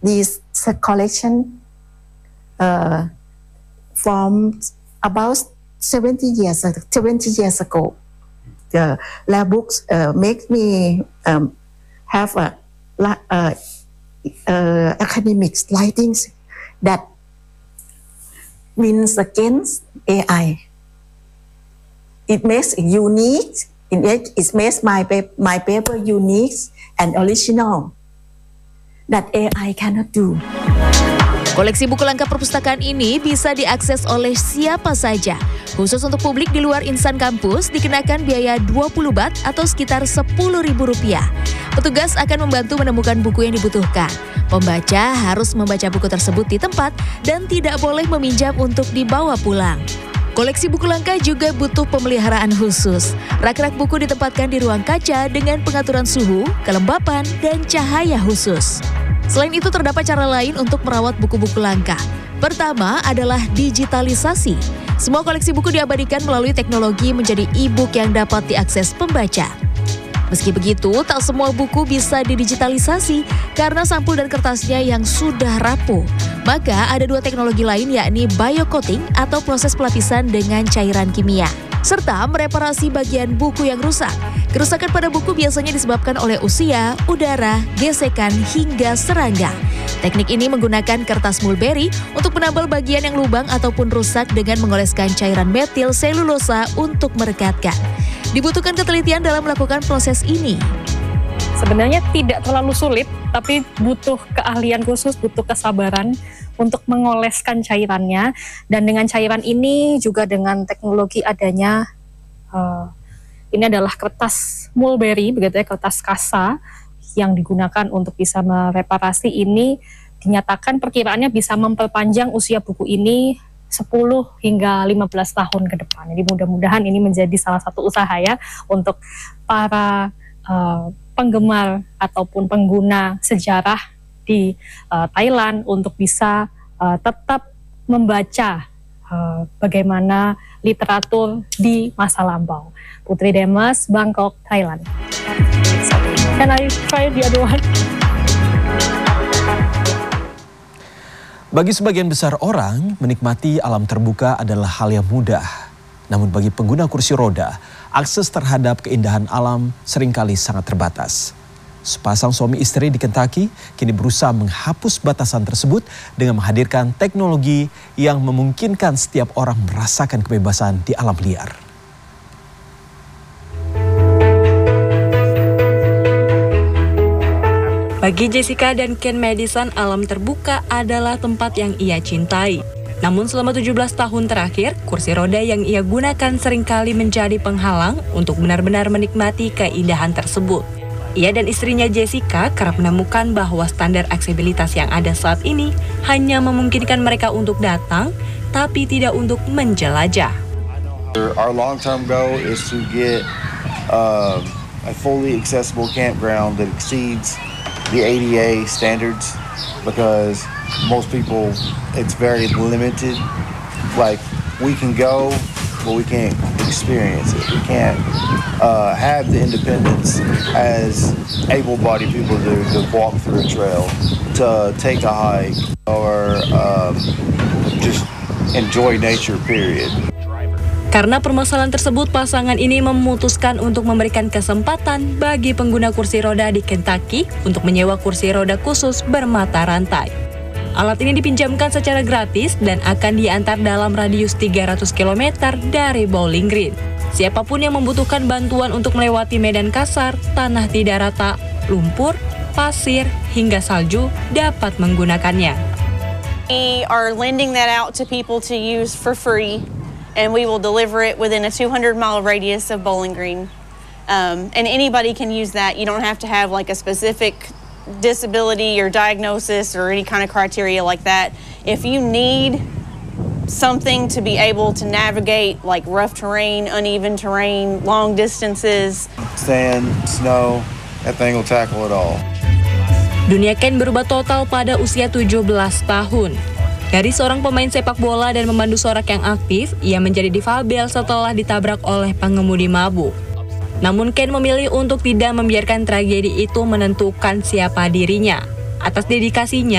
this collection from about 20 years ago. The lab books make me have academic writings that wins against AI. It makes it unique. It makes my paper unique and original that AI cannot do. Koleksi buku langka perpustakaan ini bisa diakses oleh siapa saja. Khusus untuk publik di luar insan kampus dikenakan biaya 20 baht atau sekitar Rp10.000. Petugas akan membantu menemukan buku yang dibutuhkan. Pembaca harus membaca buku tersebut di tempat dan tidak boleh meminjam untuk dibawa pulang. Koleksi buku langka juga butuh pemeliharaan khusus. Rak-rak buku ditempatkan di ruang kaca dengan pengaturan suhu, kelembapan, dan cahaya khusus. Selain itu terdapat cara lain untuk merawat buku-buku langka. Pertama adalah digitalisasi. Semua koleksi buku diabadikan melalui teknologi menjadi e-book yang dapat diakses pembaca. Meski begitu, tak semua buku bisa didigitalisasi karena sampul dan kertasnya yang sudah rapuh. Maka ada dua teknologi lain yakni biocoating atau proses pelapisan dengan cairan kimia, serta mereparasi bagian buku yang rusak. Kerusakan pada buku biasanya disebabkan oleh usia, udara, gesekan, hingga serangga. Teknik ini menggunakan kertas mulberry untuk menambal bagian yang lubang ataupun rusak dengan mengoleskan cairan metil selulosa untuk merekatkan. Dibutuhkan ketelitian dalam melakukan proses ini. Sebenarnya tidak terlalu sulit, tapi butuh keahlian khusus, butuh kesabaran untuk mengoleskan cairannya. Dan dengan cairan ini juga dengan teknologi adanya, ini adalah kertas mulberry, begitu ya, kertas kasa yang digunakan untuk bisa mereparasi ini, dinyatakan perkiraannya bisa memperpanjang usia buku ini 10 hingga 15 tahun ke depan. Jadi mudah-mudahan ini menjadi salah satu usaha ya untuk para penggemar ataupun pengguna sejarah di Thailand untuk bisa tetap membaca bagaimana literatur di masa lampau. Putri Demas, Bangkok, Thailand. Can I try the other one? Bagi sebagian besar orang, menikmati alam terbuka adalah hal yang mudah. Namun bagi pengguna kursi roda, akses terhadap keindahan alam seringkali sangat terbatas. Sepasang suami istri di Kentucky kini berusaha menghapus batasan tersebut dengan menghadirkan teknologi yang memungkinkan setiap orang merasakan kebebasan di alam liar. Bagi Jessica dan Ken Madison, alam terbuka adalah tempat yang ia cintai. Namun selama 17 tahun terakhir, kursi roda yang ia gunakan seringkali menjadi penghalang untuk benar-benar menikmati keindahan tersebut. Ia dan istrinya Jessica kerap menemukan bahwa standar aksesibilitas yang ada saat ini hanya memungkinkan mereka untuk datang, tapi tidak untuk menjelajah. Our long-term goal is to get a fully accessible campground that exceeds the ADA standards, because most people, it's very limited. Like, we can go, but we can't experience it. We can't have the independence as able-bodied people to walk through a trail, to take a hike, or just enjoy nature, period. Karena permasalahan tersebut, pasangan ini memutuskan untuk memberikan kesempatan bagi pengguna kursi roda di Kentucky untuk menyewa kursi roda khusus bermata rantai. Alat ini dipinjamkan secara gratis dan akan diantar dalam radius 300 km dari bowling green. Siapapun yang membutuhkan bantuan untuk melewati medan kasar, tanah tidak rata, lumpur, pasir, hingga salju dapat menggunakannya. We are lending that out to people to use for free. And we will deliver it within a 200-mile radius of Bowling Green. And anybody can use that. You don't have to have like a specific disability or diagnosis or any kind of criteria like that. If you need something to be able to navigate like rough terrain, uneven terrain, long distances. Sand, snow, that thing will tackle it all. Dunia Ken berubah total pada usia 17 tahun. Dari seorang pemain sepak bola dan pemandu sorak yang aktif, ia menjadi difabel setelah ditabrak oleh pengemudi mabuk. Namun Ken memilih untuk tidak membiarkan tragedi itu menentukan siapa dirinya. Atas dedikasinya,